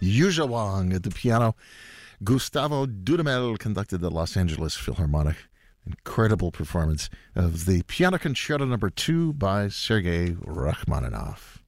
Yuzha Wang at the piano. Gustavo Dudamel conducted the Los Angeles Philharmonic. Incredible performance of the Piano Concerto No. 2 by Sergei Rachmaninoff.